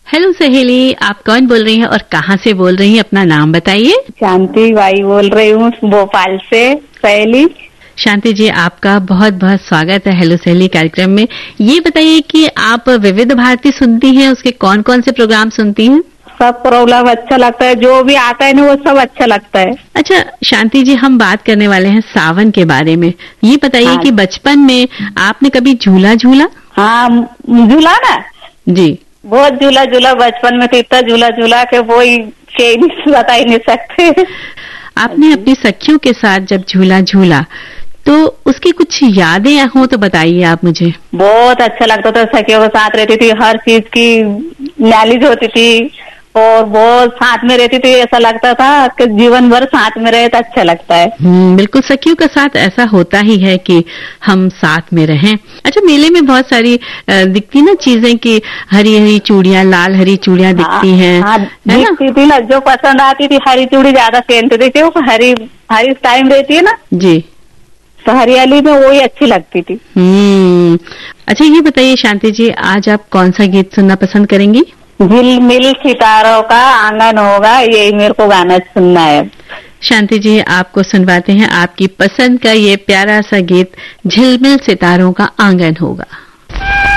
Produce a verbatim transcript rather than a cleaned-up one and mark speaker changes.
Speaker 1: Hello सहेली, आप कौन बोल रही हैं और कहाँ से बोल रही हैं? अपना नाम बताइए।
Speaker 2: शांति बाई बोल रही हूँ भोपाल से। सहेली
Speaker 1: शांति जी, आपका बहुत बहुत स्वागत है हेलो सहेली कार्यक्रम में। ये बताइए कि आप विविध भारती सुनती हैं, उसके कौन कौन से प्रोग्राम सुनती हैं?
Speaker 2: सब प्रोग्राम अच्छा लगता है, जो भी आता है ना वो सब अच्छा लगता है।
Speaker 1: अच्छा शांति जी, हम बात करने वाले हैं सावन के बारे में। ये बताइए
Speaker 2: हाँ। कि
Speaker 1: बचपन में आपने कभी झूला झूला?
Speaker 2: हाँ झूला ना
Speaker 1: जी,
Speaker 2: बहुत झूला झूला बचपन में, तो इतना झूला झूला के वो ही के बता ही नहीं सकते।
Speaker 1: आपने अपनी सखियों के साथ जब झूला झूला तो उसकी कुछ यादें हो तो बताइए आप मुझे।
Speaker 2: बहुत अच्छा लगता था, सखियों के साथ रहती थी, हर चीज की नॉलेज होती थी और बहुत साथ में रहती थी। ऐसा लगता था कि जीवन भर साथ में रहे तो अच्छा लगता है।
Speaker 1: हम्म, बिल्कुल सखियों के साथ ऐसा होता ही है कि हम साथ में रहें। अच्छा, मेले में बहुत सारी अ, दिखती ना चीजें कि हरी हरी चूड़ियां, लाल हरी चूड़ियां दिखती हैं,
Speaker 2: हाँ,
Speaker 1: है ना?
Speaker 2: दिखती थी ना, जो पसंद आती थी हरी चूड़ी ज्यादा पहनते थे, क्यों हरी हरी टाइम रहती है ना
Speaker 1: जी,
Speaker 2: तो हरियाली में वही अच्छी लगती थी।
Speaker 1: हम्म। अच्छा ये बताइए शांति जी, आज आप कौन सा गीत सुनना पसंद करेंगी?
Speaker 2: झिलमिल सितारों का आंगन होगा, यही मेरे को गाना सुनना है।
Speaker 1: शांति जी, आपको सुनवाते हैं आपकी पसंद का ये प्यारा सा गीत, झिलमिल सितारों का आंगन होगा।